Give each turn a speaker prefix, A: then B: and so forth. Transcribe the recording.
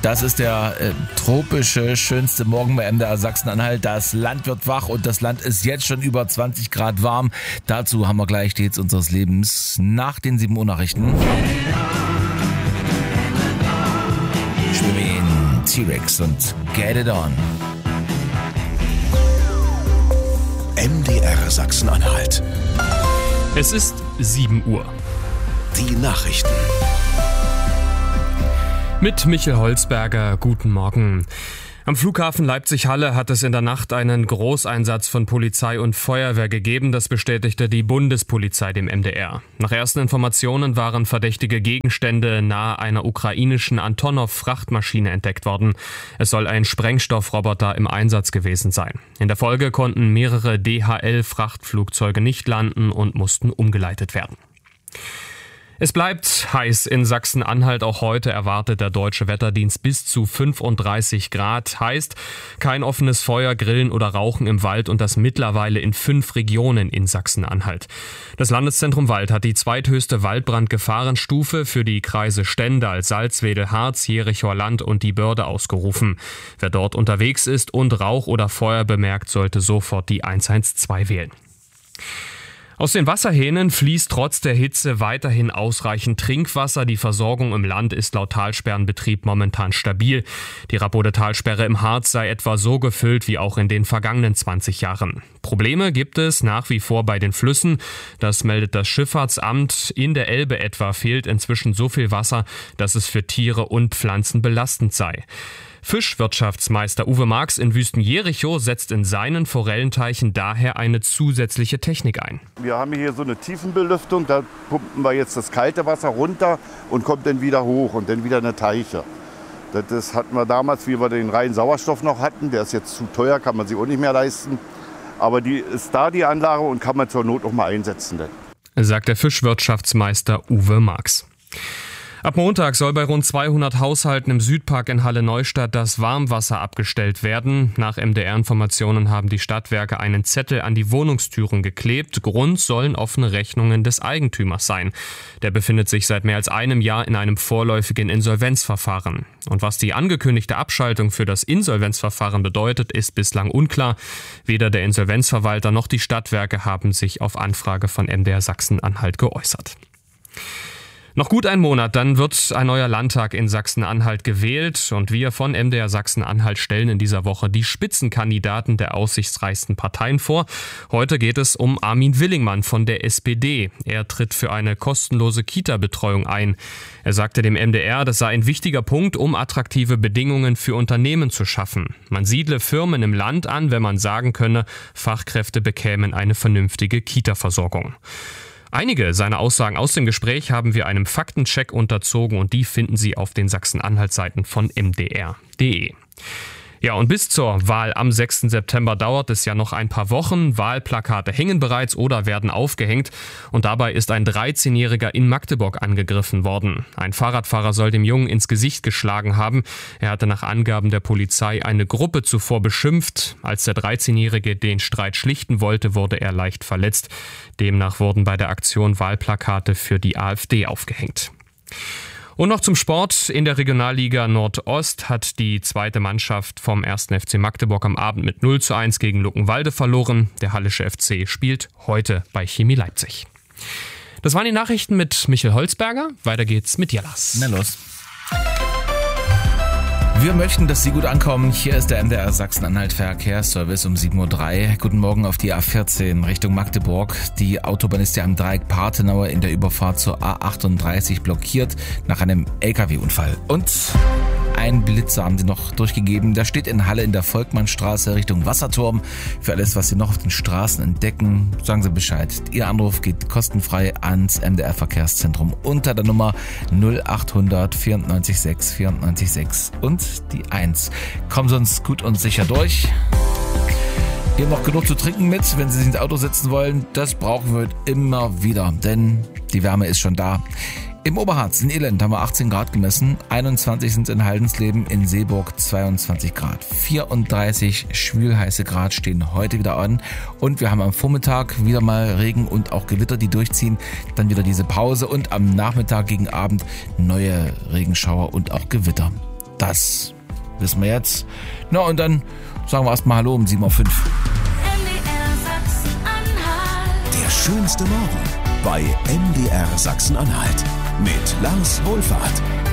A: Das ist der tropische, schönste Morgen bei MDR Sachsen-Anhalt. Das Land wird wach und das Land ist jetzt schon über 20 Grad warm. Dazu haben wir gleich die Hits unseres Lebens nach den 7 Uhr Nachrichten. Schwimmen T-Rex und Get It On.
B: MDR Sachsen-Anhalt.
C: Es ist 7 Uhr.
B: Die Nachrichten.
C: Mit Michael Holzberger, guten Morgen. Am Flughafen Leipzig-Halle hat es in der Nacht einen Großeinsatz von Polizei und Feuerwehr gegeben. Das bestätigte die Bundespolizei dem MDR. Nach ersten Informationen waren verdächtige Gegenstände nahe einer ukrainischen Antonov-Frachtmaschine entdeckt worden. Es soll ein Sprengstoffroboter im Einsatz gewesen sein. In der Folge konnten mehrere DHL-Frachtflugzeuge nicht landen und mussten umgeleitet werden. Es bleibt heiß in Sachsen-Anhalt. Auch heute erwartet der Deutsche Wetterdienst bis zu 35 Grad. Heißt, kein offenes Feuer, Grillen oder Rauchen im Wald und das mittlerweile in 5 Regionen in Sachsen-Anhalt. Das Landeszentrum Wald hat die zweithöchste Waldbrandgefahrenstufe für die Kreise Stendal, Salzwedel, Harz, Jerichower Land und die Börde ausgerufen. Wer dort unterwegs ist und Rauch oder Feuer bemerkt, sollte sofort die 112 wählen. Aus den Wasserhähnen fließt trotz der Hitze weiterhin ausreichend Trinkwasser. Die Versorgung im Land ist laut Talsperrenbetrieb momentan stabil. Die Rappode-Talsperre im Harz sei etwa so gefüllt wie auch in den vergangenen 20 Jahren. Probleme gibt es nach wie vor bei den Flüssen. Das meldet das Schifffahrtsamt. In der Elbe etwa fehlt inzwischen so viel Wasser, dass es für Tiere und Pflanzen belastend sei. Fischwirtschaftsmeister Uwe Marx in Wüsten-Jerichow setzt in seinen Forellenteichen daher eine zusätzliche Technik ein.
D: Wir haben hier so eine Tiefenbelüftung, da pumpen wir jetzt das kalte Wasser runter und kommt dann wieder hoch und dann wieder eine Teiche. Das hatten wir damals, wie wir den reinen Sauerstoff noch hatten. Der ist jetzt zu teuer, kann man sich auch nicht mehr leisten. Aber die ist da, die Anlage, und kann man zur Not auch mal einsetzen.
C: Sagt der Fischwirtschaftsmeister Uwe Marx. Ab Montag soll bei rund 200 Haushalten im Südpark in Halle-Neustadt das Warmwasser abgestellt werden. Nach MDR-Informationen haben die Stadtwerke einen Zettel an die Wohnungstüren geklebt. Grund sollen offene Rechnungen des Eigentümers sein. Der befindet sich seit mehr als einem Jahr in einem vorläufigen Insolvenzverfahren. Und was die angekündigte Abschaltung für das Insolvenzverfahren bedeutet, ist bislang unklar. Weder der Insolvenzverwalter noch die Stadtwerke haben sich auf Anfrage von MDR Sachsen-Anhalt geäußert. Noch gut ein Monat, dann wird ein neuer Landtag in Sachsen-Anhalt gewählt und wir von MDR Sachsen-Anhalt stellen in dieser Woche die Spitzenkandidaten der aussichtsreichsten Parteien vor. Heute geht es um Armin Willingmann von der SPD. Er tritt für eine kostenlose Kita-Betreuung ein. Er sagte dem MDR, das sei ein wichtiger Punkt, um attraktive Bedingungen für Unternehmen zu schaffen. Man siedle Firmen im Land an, wenn man sagen könne, Fachkräfte bekämen eine vernünftige Kita-Versorgung. Einige seiner Aussagen aus dem Gespräch haben wir einem Faktencheck unterzogen und die finden Sie auf den Sachsen-Anhalt-Seiten von mdr.de. Ja, und bis zur Wahl am 6. September dauert es ja noch ein paar Wochen. Wahlplakate hängen bereits oder werden aufgehängt. Und dabei ist ein 13-Jähriger in Magdeburg angegriffen worden. Ein Fahrradfahrer soll dem Jungen ins Gesicht geschlagen haben. Er hatte nach Angaben der Polizei eine Gruppe zuvor beschimpft. Als der 13-Jährige den Streit schlichten wollte, wurde er leicht verletzt. Demnach wurden bei der Aktion Wahlplakate für die AfD aufgehängt. Und noch zum Sport. In der Regionalliga Nordost hat die zweite Mannschaft vom 1. FC Magdeburg am Abend mit 0:1 gegen Luckenwalde verloren. Der Hallische FC spielt heute bei Chemie Leipzig. Das waren die Nachrichten mit Michael Holzberger. Weiter geht's mit Jalas.
A: Na los. Wir möchten, dass Sie gut ankommen. Hier ist der MDR Sachsen-Anhalt Verkehrsservice um 7:03 Uhr. Guten Morgen auf die A14 Richtung Magdeburg. Die Autobahn ist ja am Dreieck Parthenauer in der Überfahrt zur A38 blockiert nach einem LKW-Unfall. Und ein Blitzer haben Sie noch durchgegeben. Der steht in Halle in der Volkmannstraße Richtung Wasserturm. Für alles, was Sie noch auf den Straßen entdecken, sagen Sie Bescheid. Ihr Anruf geht kostenfrei ans MDR Verkehrszentrum unter der Nummer 0800 94 6 94 6 und die 1. Kommen Sie uns gut und sicher durch. Wir haben noch genug zu trinken mit, wenn Sie sich ins Auto setzen wollen. Das brauchen wir immer wieder, denn die Wärme ist schon da. Im Oberharz, in Elend, haben wir 18 Grad gemessen, 21 sind in Haldensleben, in Seeburg 22 Grad. 34 schwülheiße Grad stehen heute wieder an und wir haben am Vormittag wieder mal Regen und auch Gewitter, die durchziehen. Dann wieder diese Pause und am Nachmittag gegen Abend neue Regenschauer und auch Gewitter. Das wissen wir jetzt. Na und dann sagen wir erstmal Hallo um 7:05 Uhr.
B: Der schönste Morgen bei MDR Sachsen-Anhalt mit Lars Wohlfahrt.